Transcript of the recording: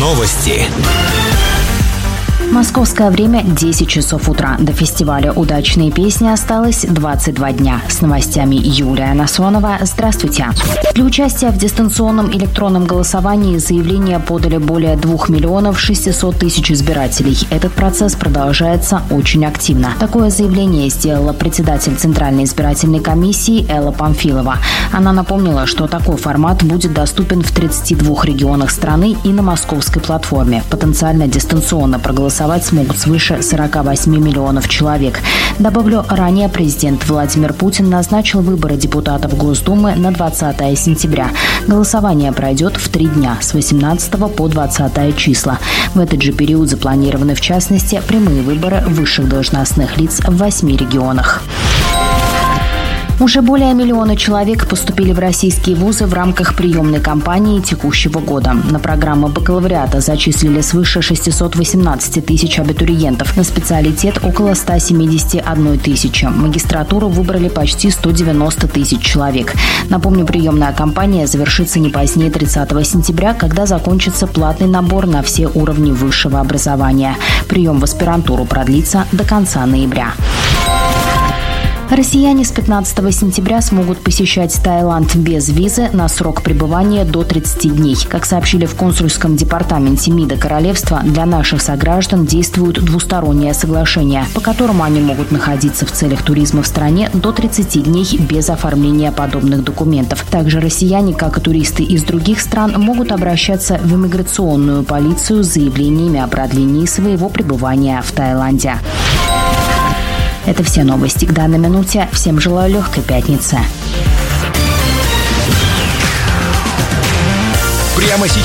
Новости. Московское время 10 часов утра. До фестиваля «Удачные песни» осталось 22 дня. С новостями Юлия Насонова. Здравствуйте. Для участия в дистанционном электронном голосовании заявления подали более 2 миллионов 600 тысяч избирателей. Этот процесс продолжается очень активно. Такое заявление сделала председатель Центральной избирательной комиссии Элла Памфилова. Она напомнила, что такой формат будет доступен в 32 регионах страны и на московской платформе. Потенциально дистанционно проголосовать смогут свыше 48 миллионов человек. Добавлю, ранее президент Владимир Путин назначил выборы депутатов Госдумы на 20 сентября. Голосование пройдет в 3 дня с 18 по 20 числа. В этот же период запланированы, в частности, прямые выборы высших должностных лиц в 8 регионах. Уже более 1 миллиона человек поступили в российские вузы в рамках приемной кампании текущего года. На программы бакалавриата зачислили свыше 618 тысяч абитуриентов. На специалитет около 171 тысячи. Магистратуру выбрали почти 190 тысяч человек. Напомню, приемная кампания завершится не позднее 30 сентября, когда закончится платный набор на все уровни высшего образования. Прием в аспирантуру продлится до конца ноября. Россияне с 15 сентября смогут посещать Таиланд без визы на срок пребывания до 30 дней. Как сообщили в консульском департаменте МИДа Королевства, для наших сограждан действует двустороннее соглашение, по которому они могут находиться в целях туризма в стране до 30 дней без оформления подобных документов. Также россияне, как и туристы из других стран, могут обращаться в иммиграционную полицию с заявлениями о продлении своего пребывания в Таиланде. Это все новости к данной минуте. Всем желаю легкой пятницы. Прямо сейчас